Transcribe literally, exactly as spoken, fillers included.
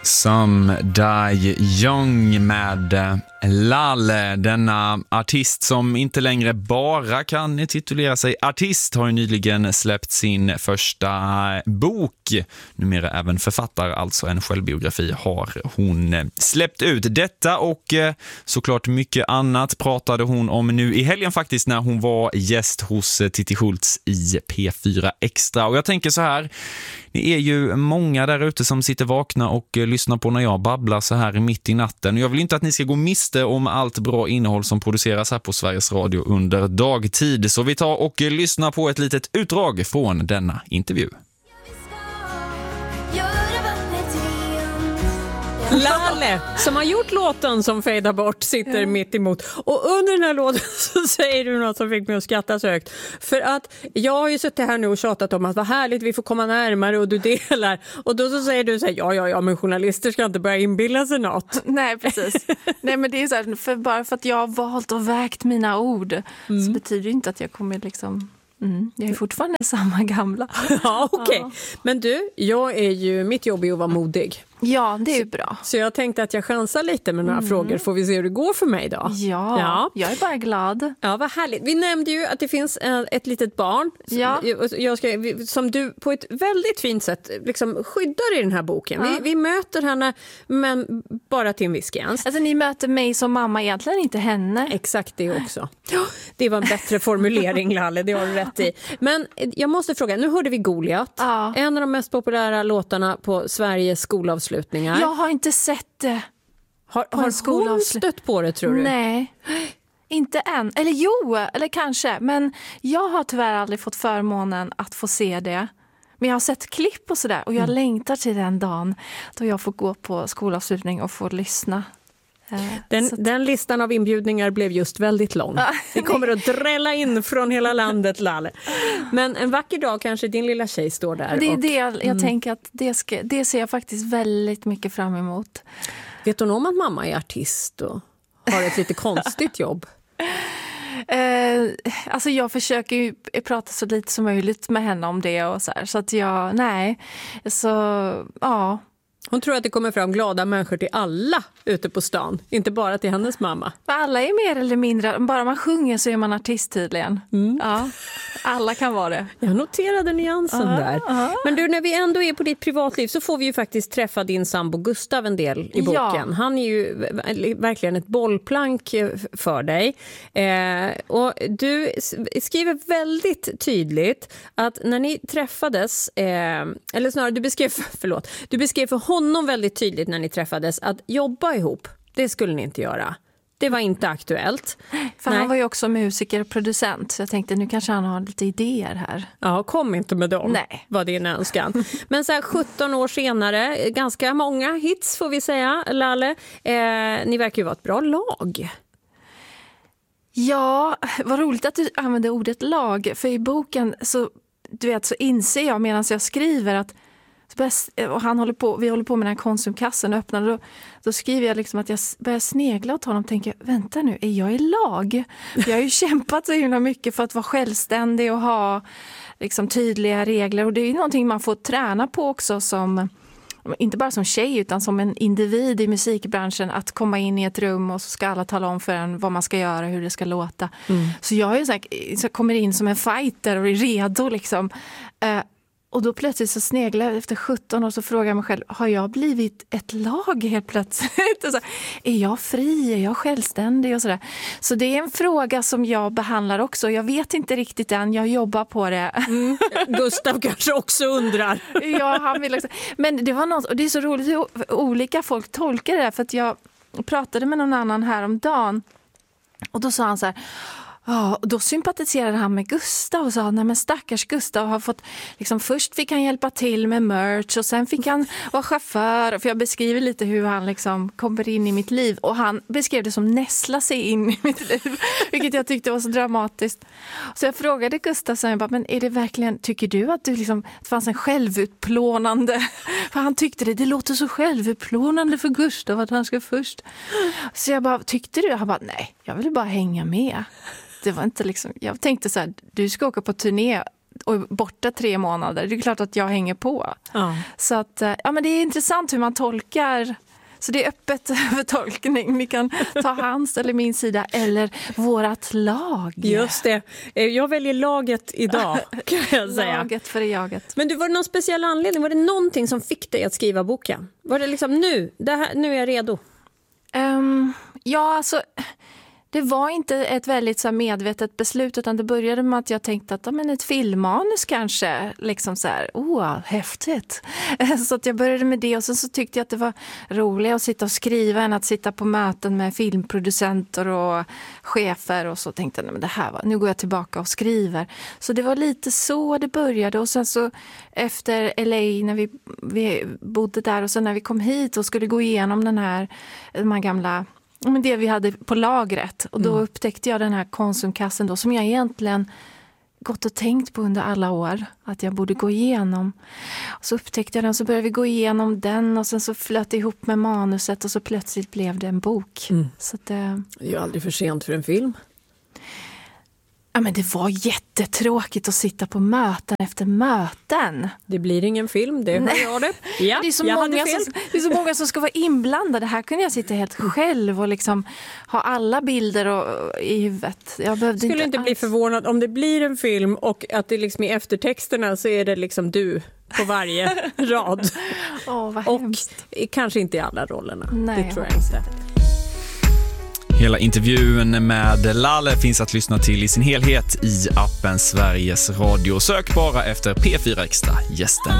Some Die Young med Laleh, denna artist som inte längre bara kan titulera sig artist, har ju nyligen släppt sin första bok. Numera även författare, alltså en självbiografi har hon släppt ut. Detta och såklart mycket annat pratade hon om nu i helgen faktiskt, när hon var gäst hos Titti Schultz i P fyra Extra. Och jag tänker så här, det är ju många där ute som sitter vakna och lyssnar på när jag babblar så här mitt i natten. Jag vill inte att ni ska gå miste om allt bra innehåll som produceras här på Sveriges Radio under dagtid. Så vi tar och lyssnar på ett litet utdrag från denna intervju. Laleh, som har gjort låten som fejdar bort, sitter ja. mitt emot. Och under den här låten så säger du något som fick mig att skratta så högt. För att jag har ju suttit här nu och tjatat om att vad härligt, vi får komma närmare och du delar. Och då så säger du så här, ja, ja, ja, men journalister ska inte börja inbilla sig något. Nej, precis. Nej, men det är så här, för bara för att jag har valt och vägt mina ord mm. så betyder det inte att jag kommer liksom... Mm, jag är fortfarande samma gamla. Ja, okej. Okay. Ja. Men du, jag är ju, mitt jobb är att vara modig. Ja, det är ju bra. Så jag tänkte att jag chansar lite med några mm. frågor. Får vi se hur det går för mig då? Ja, ja, jag är bara glad. Ja, vad härligt. Vi nämnde ju att det finns ett litet barn ja. jag ska, som du på ett väldigt fint sätt liksom skyddar i den här boken. Ja. Vi, vi möter henne, men bara till en viss gräns. Alltså ni möter mig som mamma, egentligen inte henne. Exakt det också. Det var en bättre formulering, Laleh, det har du rätt i. Men jag måste fråga, nu hörde vi Goliat. Ja. En av de mest populära låtarna på Sveriges skolavslutningar. Jag har inte sett det. Har, har hon stött på det, tror du? Nej, inte än. Eller jo, eller kanske. Men jag har tyvärr aldrig fått förmånen att få se det. Men jag har sett klipp och sådär. Och jag mm. längtar till den dagen då jag får gå på skolavslutning och få lyssna. Den, den listan av inbjudningar blev just väldigt lång. Det kommer att drälla in från hela landet, Laleh. Men en vacker dag kanske din lilla tjej står där. Det är och, det jag, jag mm. tänker att det, ska, det ser jag faktiskt väldigt mycket fram emot. Vet hon om att mamma är artist och har ett lite konstigt jobb? Eh, alltså jag försöker ju prata så lite som möjligt med henne om det och så här. Så att jag, nej. Så, ja... Hon tror att det kommer fram glada människor till alla ute på stan, inte bara till hennes mamma. Alla är mer eller mindre, bara man sjunger så är man artist tydligen. Mm. Ja, alla kan vara det. Jag noterade nyansen uh-huh, där. Uh-huh. Men du, när vi ändå är på ditt privatliv så får vi ju faktiskt träffa din sambo Gustav en del i boken. Ja. Han är ju verkligen ett bollplank för dig. Eh, och du skriver väldigt tydligt att när ni träffades, eh, eller snarare du beskrev, förlåt, du beskrev för honom väldigt tydligt när ni träffades att jobba ihop, det skulle ni inte göra. Det var inte aktuellt. För Nej. Han var ju också musiker och producent. Så jag tänkte, nu kanske han har lite idéer här. Ja, kom inte med dem. Nej. Var din önskan. Men så här sjutton år senare, ganska många hits får vi säga, Laleh. Eh, ni verkar ju vara ett bra lag. Ja, vad roligt att du använder ordet lag. För i boken så, du vet, så inser jag medan jag skriver att och han håller på, vi håller på med den här konsumkassen och öppnar, då, då skriver jag liksom att jag börjar snegla åt honom och tänker, vänta nu, är jag i lag? Jag har ju kämpat så himla mycket för att vara självständig och ha liksom tydliga regler, och det är ju någonting man får träna på också som, inte bara som tjej utan som en individ i musikbranschen, att komma in i ett rum och så ska alla tala om för en vad man ska göra, hur det ska låta. Mm. Så jag är ju så här, så kommer in som en fighter och är redo liksom. Uh, Och då plötsligt så sneglar jag efter sjutton år, så frågar jag mig själv, har jag blivit ett lag helt plötsligt? Så, är jag fri? Är jag självständig? Och så där. Så det är en fråga som jag behandlar också. Jag vet inte riktigt än, jag jobbar på det. Mm. Gustav kanske också undrar. Ja, han vill också. Men det var något, och det är så roligt hur olika folk tolkar det där. För att jag pratade med någon annan här om dagen, och då sa han så här... Ja, och då sympatiserade han med Gustav och sa, nej men stackars Gustav har fått, liksom först fick han hjälpa till med merch och sen fick han vara chaufför, för jag beskriver lite hur han liksom kommer in i mitt liv, och han beskrev det som näsla sig in i mitt liv, vilket jag tyckte var så dramatiskt. Så jag frågade Gustav, så jag bara, men är det verkligen, tycker du att du liksom, det fanns en självutplånande, för han tyckte det, det låter så självutplånande för Gustav att han ska först. Så jag bara, tyckte du? Han bara, nej, jag ville bara hänga med. Det var inte liksom, jag tänkte så här, du ska åka på turné och är borta tre månader. Det är klart att jag hänger på. Ja. Så att, ja, men det är intressant hur man tolkar. Så det är öppet för tolkning. Ni kan ta hans eller min sida eller vårat lag. Just det. Jag väljer laget idag, kan jag säga. Laget för jaget. Men du, var det någon speciell anledning? Var det någonting som fick dig att skriva boken? Var det liksom nu? Det här, nu är jag redo. Um, ja, alltså... Det var inte ett väldigt så här medvetet beslut, utan det började med att jag tänkte att ja, men ett filmmanus kanske, liksom så här, åh, häftigt. Så att jag började med det och sen så tyckte jag att det var roligt att sitta och skriva än att sitta på möten med filmproducenter och chefer, och så tänkte jag, nej, men det här var, nu går jag tillbaka och skriver. Så det var lite så det började, och sen så efter L A när vi, vi bodde där och sen när vi kom hit och skulle gå igenom den här, de här gamla... Men det vi hade på lagret. Och då mm. upptäckte jag den här konsumkassen då, som jag egentligen gått och tänkt på under alla år. Att jag borde gå igenom. Och så upptäckte jag den, så började vi gå igenom den. Och sen så flöt det ihop med manuset. Och så plötsligt blev det en bok. Mm. Så att, eh, det är ju aldrig för sent för en film. Ja, men det var jättetråkigt att sitta på möten efter möten. Det blir ingen film, det hör jag det. Ja, det, är så många som, det är så många som ska vara inblandade. Här kunde jag sitta helt själv och liksom ha alla bilder och, i huvudet. Jag behövde skulle inte inte alls. bli förvånad om det blir en film och att det liksom i eftertexterna så är det liksom du på varje rad. Åh, vad och hemskt. Kanske inte i alla rollerna. Nej, det tror jag inte. Hela intervjun med Laleh finns att lyssna till i sin helhet i appen Sveriges Radio. Sök bara efter P fyra Extra, gästen